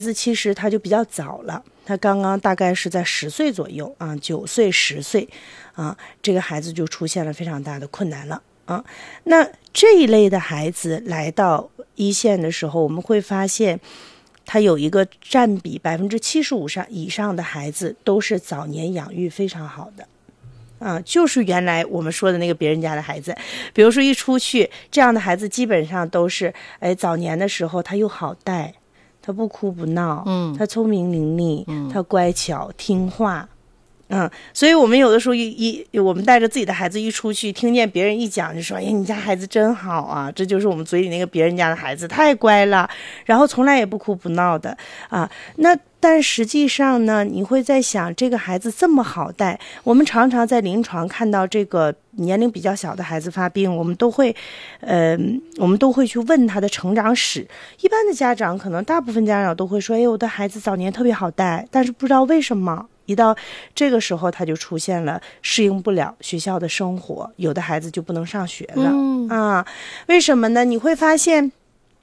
其实他就比较早了，他刚刚大概是在10岁左右啊，9岁10岁啊，这个孩子就出现了非常大的困难了啊。那这一类的孩子来到一线的时候，我们会发现他有一个占比75%以上的孩子都是早年养育非常好的啊，就是原来我们说的那个别人家的孩子，比如说一出去，这样的孩子基本上都是早年的时候他又好带，他不哭不闹，他聪明伶俐，他乖巧听话，所以我们有的时候我们带着自己的孩子一出去，听见别人一讲就说，哎，你家孩子真好啊，这就是我们嘴里那个别人家的孩子太乖了，然后从来也不哭不闹的啊。那但实际上呢，你会在想，这个孩子这么好带，我们常常在临床看到这个年龄比较小的孩子发病，我们都会去问他的成长史。一般的家长，可能大部分家长都会说，哎，我的孩子早年特别好带，但是不知道为什么一到这个时候他就出现了适应不了学校的生活，有的孩子就不能上学了为什么呢？你会发现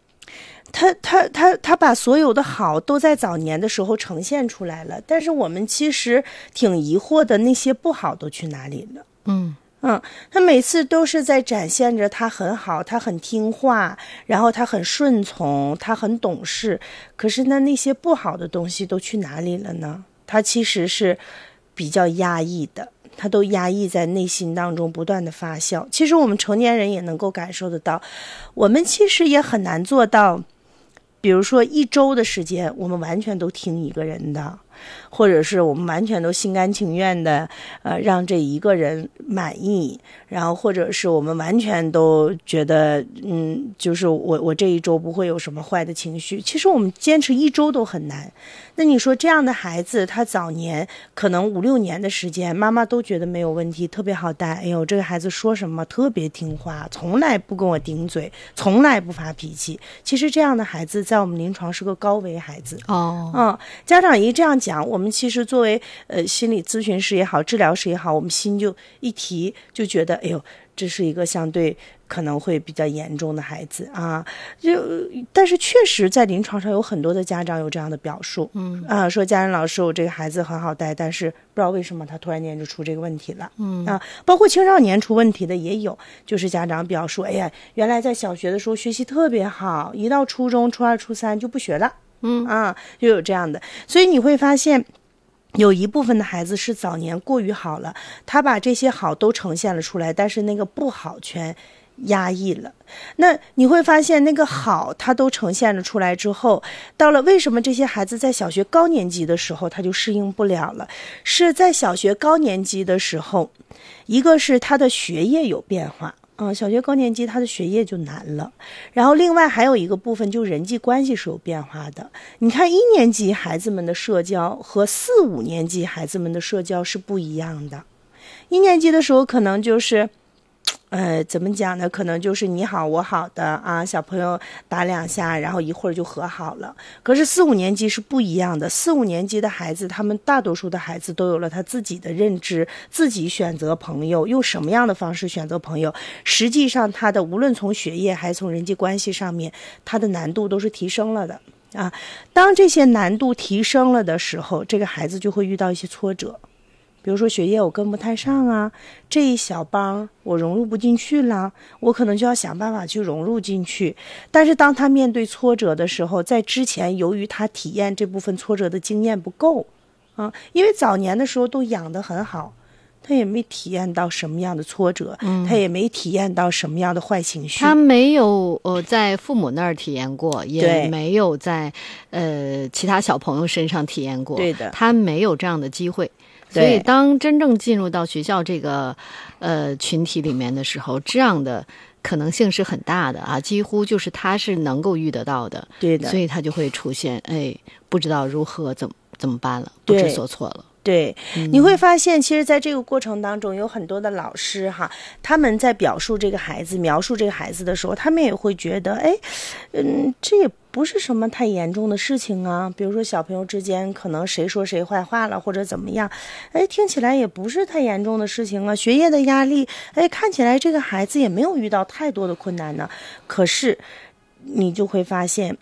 他把所有的好都在早年的时候呈现出来了，但是我们其实挺疑惑的，那些不好都去哪里了？他每次都是在展现着他很好，他很听话，然后他很顺从，他很懂事，可是呢，那些不好的东西都去哪里了呢？他其实是比较压抑的，他都压抑在内心当中不断的发酵。其实我们成年人也能够感受得到，我们其实也很难做到，比如说1周的时间我们完全都听一个人的，或者是我们完全都心甘情愿的让这一个人满意，然后或者是我们完全都觉得就是我这一周不会有什么坏的情绪。其实我们坚持1周都很难。那你说这样的孩子，他早年可能5、6年的时间，妈妈都觉得没有问题，特别好带，哎呦，这个孩子说什么特别听话，从来不跟我顶嘴，从来不发脾气。其实这样的孩子在我们临床是个高危孩子家长一这样讲，我们其实作为心理咨询师也好，治疗师也好，我们心就一提，就觉得哎呦，这是一个相对可能会比较严重的孩子啊。但是确实在临床上有很多的家长有这样的表述说家人老师，我这个孩子很好带，但是不知道为什么他突然间就出这个问题了包括青少年出问题的也有，就是家长表述，哎呀，原来在小学的时候学习特别好，一到初中初2初3就不学了就有这样的。所以你会发现有一部分的孩子是早年过于好了，他把这些好都呈现了出来，但是那个不好全压抑了。那你会发现那个好他都呈现了出来之后，到了为什么这些孩子在小学高年级的时候他就适应不了了，是在小学高年级的时候，一个是他的学业有变化小学高年级他的学业就难了，然后另外还有一个部分就是人际关系是有变化的。你看1年级孩子们的社交和4、5年级孩子们的社交是不一样的。1年级的时候可能就是怎么讲呢？可能就是你好我好的小朋友打2下，然后一会儿就和好了。可是4、5年级是不一样的，4、5年级的孩子，他们大多数的孩子都有了他自己的认知，自己选择朋友，用什么样的方式选择朋友，实际上他的无论从学业还是从人际关系上面，他的难度都是提升了的当这些难度提升了的时候，这个孩子就会遇到一些挫折。比如说学业我跟不太上这一小帮我融入不进去了，我可能就要想办法去融入进去。但是当他面对挫折的时候，在之前由于他体验这部分挫折的经验不够因为早年的时候都养得很好，他也没体验到什么样的挫折他也没体验到什么样的坏情绪， 他没有在父母那儿体验过，也没有在其他小朋友身上体验过， 对的， 他没有这样的机会。所以当真正进入到学校这个群体里面的时候，这样的可能性是很大的几乎就是他是能够遇得到的。 对的， 所以他就会出现不知道如何怎么办了，不知所措了。 对，你会发现其实在这个过程当中有很多的老师他们在描述这个孩子的时候，他们也会觉得这也不是什么太严重的事情比如说小朋友之间可能谁说谁坏话了或者怎么样听起来也不是太严重的事情学业的压力看起来这个孩子也没有遇到太多的困难呢。可是你就会发现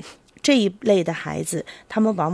这一类的孩子，他们往往